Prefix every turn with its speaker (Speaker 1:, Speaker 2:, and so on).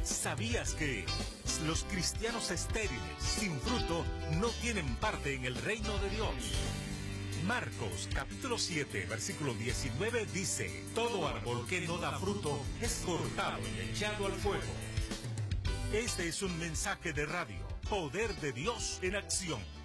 Speaker 1: ¿Sabías que los cristianos estériles, sin fruto, no tienen parte en el reino de Dios? Marcos capítulo 7, versículo 19 dice: todo árbol que no da fruto es cortado y echado al fuego. Este es un mensaje de radio, Poder de Dios en Acción.